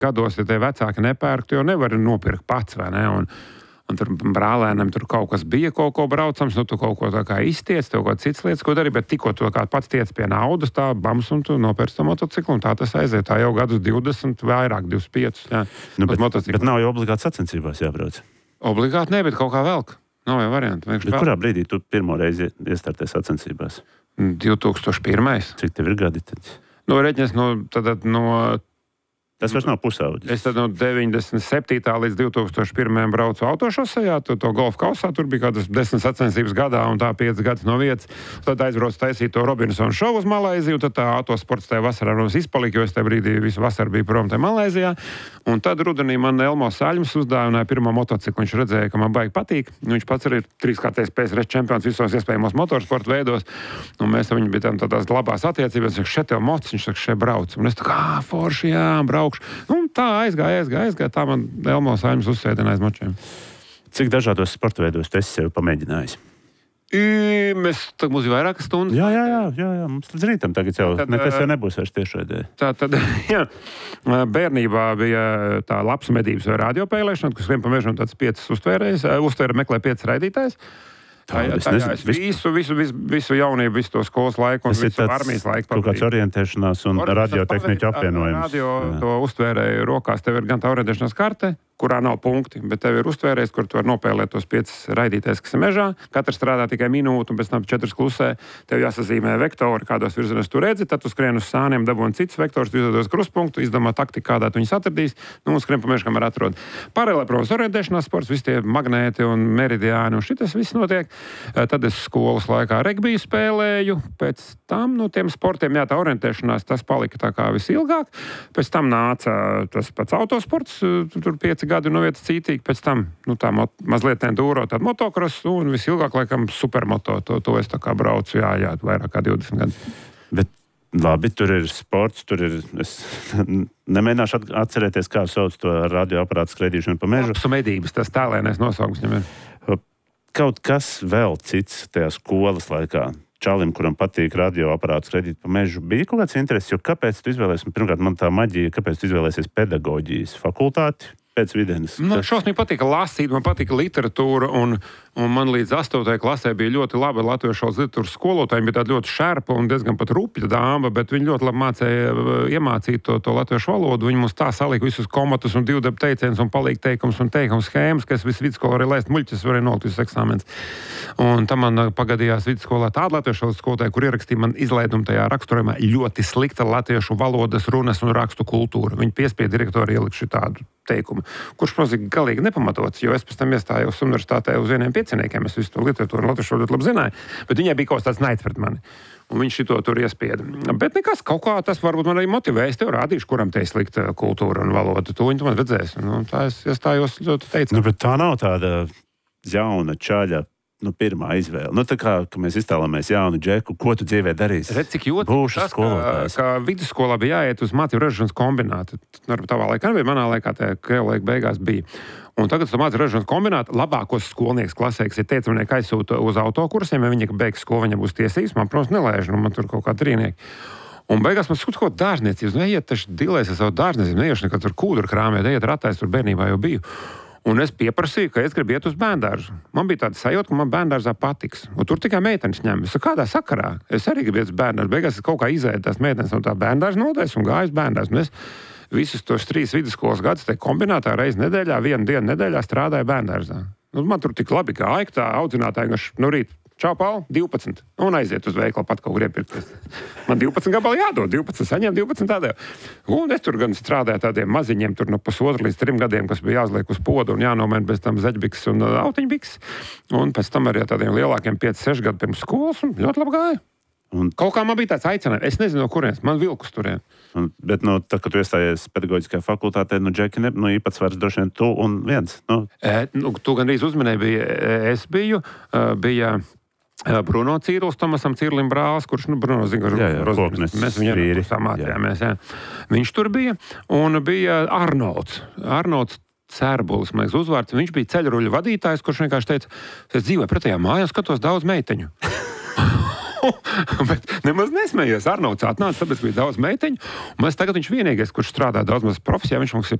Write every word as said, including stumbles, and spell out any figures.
gados, ja tie vecāki nepērk, tu jau nevari nopirkt pats, vai ne? Un, un tur brālēnam tur kaut kas bija, kaut ko braucams, nu tu kaut ko tā kā iztiec, tev kaut cits lietas, ko dari, bet tikko tu kā pats tiec pie naudas, tā bams, un tu nopērci to motociklu, un tā tas aiziet. Tā jau gadus divdesmit, vairāk, divdesmit pieci, jā. Nu, bet, bet nav jau obligāti sacensībās jābrauc. Obligāti ne, bet kaut kā velk. Nav jau varianti. Bet vēl. Kurā brīdī tu pirmo reizi iestarties sacensībās? divi tūkstoši pirmais. Cik tev ir gadi tad? Nu, reķies, no, tad no... Tas vairs nav pusauģis. Es tad no deviņdesmit septītā līdz divi tūkstoši pirmajam braucu autošosejā, to, to golfa kausā, tur bija kādas desmit sacensības gadā un tā pieci gadus no vietas. Tad aizbraucu taisīt to Robinsonu šovu uz Malaiziju, tad tā autosports tajā vasarā mums izpalika, jo es tajā brīdī visu vasaru biju prom tajā Malaizijā. Un tad rudenī man Elmo Saļms uzdāvināja pirmo motociklu. Viņš redzēja, ka man baigi patīk. Viņš pats arī ir trīskārtais P S R čempions visos iespējamos motorsporta veidos. Un mēs ar viņu bijām tādās labās attiecībās. Viņš šeit tev moc, viņš saka, šeit brauc. Un es tā kā, forši, jā, brauc. Nu, tā aizgāja, aizgāja, aizgāja. Tā man Elmo Saļms uzsēdina aiz močiem. Cik dažādos sporta veidos tu esi sevi pamēģinājis? I, mēs tad mums ir vairākas stundas. Jā, jā, jā, jā, jā. Mums līdz rītam tagad jau tad, nekas jau nebūs vairs tiešraidē. Tā tad, jā, bērnībā bija tā labs medības vai radiopēlēšana, kas vien pa mežam tāds piecas uztvērējs, uztvēra meklē piecas raidītājs. Tā, jā, tā, jā, es visu, visu, visu, visu jaunību, visu to skolas laiku un visu armijas laiku. Kaut kāds orientēšanās un radiotehniķu apvienojums. Radio to uztvērēju rokās, tev ir gan tā orientēšanās karte, kurā nav punkti, bet tev ir uztvērējis, kur tu vari nopēlēt tos piecas raidītājs, kas ir mežā. Katrs strādā tikai minūtu, un pēc tam četras klusē. Tev jāsazīmē vektori, kādos virzienos tu redzi, tad tu skrien uz sāniem, dabūni cits vektors, tu izdodos krustpunktu, izdomā taktiku, kādā tu viņus atradīs, nu un skrien pa mežu, kamēr atrod. Paralēli, protams, orientēšanās sports, visi tie magnēti un meridiāni, un šitas viss notiek. Tad es skolas laikā regbiju spēlēju, pēc tam, nu, tiem sportiem, jā, tā orientēšanās, tas palika tā kā visilgāk. Pēc tam nāca tas pats autosports, tur pieci gadi no vietas cītīgi, pēc tam, nu, tā mot, mazliet enduro, tāda motokros, un visilgāk, laikam, supermoto, to, to es tā kā braucu, jā, jā, vairāk kā divdesmit gadi. Bet labi, tur ir sports, tur ir, es nemēģināšu atcerēties, kā sauc to radioaparātu skraidīšanu pa mežu. Lapsu medības, tas tālēnais nosaukums viņam ir. Kaut kas vēl cits tajā skolas laikā. Čalim, kuram patīk radioaparātu skraidīt pa mežu, bija kaut kāds intereses, jo kāpēc tu izvēlēsies, pirmkārt, man tā maģija, kāpēc tu izvēlēsies pedagoģijas fakultāti pēc vidienas? Man šausmīgi patika lasīt, man patika literatūra, un, un man līdz astotajai klasē bija ļoti laba latviešu literatūras skolotāja, bija tāda ļoti šerpa un diezgan pat rupja dāma, bet viņa ļoti labi mācēja iemācīt to, to latviešu valodu. Viņa mums tā salika visus komatus un divdabu teicienus un palīga teikums un teikums schēmas, kas visu vidusskolā varēja laist muļķis, varēja nolikt visus eksāmenus. Un tam man pagadījās vidusskolā tāda latviešu skolotāja, kur ierakstīja man izlaidumu tajā raksturojumā ļoti slikta latviešu valodas, runas un rakstu kultūra. Viņa piespieda direktori ielikt šitādu teikumu, kurš, protams, ir galīgi nepamatots, jo es pēc tam iestājos universitātē uz vieniem pieciniekiem, es visu to literatūru un latviešu ļoti labi zināju, bet viņai bija kaut tāds naids pret mani. Un viņš šito tur iespieda. Bet nekas, kaut kā tas varbūt man arī motivē. Es tev rādīšu, kuram te ir slikta kultūra un valoda. Tu viņu man redzēsi. Nu, tā es iestājos ļoti teicami. Nu, bet tā nav tāda jauna čaļa. Nu, pirmā izvēle. Nu, tā kā, ka mēs iztēlamies jaunu džeku, ko tu dzīvē darīsi? Redz, cik jūtas Būšu tas, skolotājs. ka, ka vidusskolā bija jāiet uz mācību ražošanas kombinātu. Tavā laikā nebija, manā laikā tā Krievu laika beigās bija. Un tagad tu mācību ražošanas kombinātu, labākos skolnieks klasē, kas ir teicamnieki aizsūta uz autokursiem, ja viņi beigs skolu, viņam būs tiesības, man, protams, nelaiž, nu, man tur kaut kā trīnieki. Un beigās man skut kaut dārzniecības, nu, ejiet taču dilēs ar savu dārzniecību, neiešu nekad tur kūdru krāmēt, ejiet ratājs, tur bērnībā jau biju. Un es pieprasīju, ka es gribu iet uz bērndārzu. Man bija tāda sajūta, ka man bērndārzā patiks. Un tur tikai meitenes ņem. Es saku, kādā sakarā? Es arī gribu iet uz bērndārzu. Beigās es kaut kā izēju tās meitenes no tā bērndārza nodaļas un gāju uz bērndārzu. Un es visus tos trīs vidusskolas gadus te kombinātā reizi nedēļā, vienu dienu nedēļā strādāju bērndārzā. Nu, man tur tik labi gāja, ka tā audzinātāja, ka no rīta čau, Paul, divpadsmit. Un aiziet uz veikalu pat kaut kur iepirkties. Man divpadsmit gabali jādod, divpadsmit saņem, divpadsmit tādēļ. Un es tur gan strādāju tādiem maziņiem, tur no pusotra līdz trim gadiem, kas bija jāuzliek uz podu un jānomaina bez tam zeķbiks un autiņbiks. Un pēc tam arī tādiem lielākiem pieci seši gadu pirms skolas un ļoti labi gāja. Un kaut kā man bija tāds aicinājums. Es nezinu, no kurienes. Man vilkus turien. Un, bet, nu, tad, kad tu iestājies pedagoģiskajā fakultātē, nu, Džeki, ne, nu, īpatsvars droši vien tu un viens. Nu. E, nu, tu gan arī uzminēji, bija, es biju, bija Bruno Cīrulis, Tomasam Cīrulim brālis, kurš, nu, Bruno zina, kurš mēs viņam samācījāmies, jā. Viņš tur bija, un bija Arnolds. Arnolds Cērbulis, man liekas, uzvārds. Viņš bija ceļruļu vadītājs, kurš vienkārši teica, es dzīvoju pretējā mājā, skatos daudz meiteņu. Bet nemaz nesmējies. Arnolds atnāca, tāpēc bija daudz meiteņu. Un mēs tagad viņš vienīgais, kurš strādā daudz maz profesijā, viņš mums ir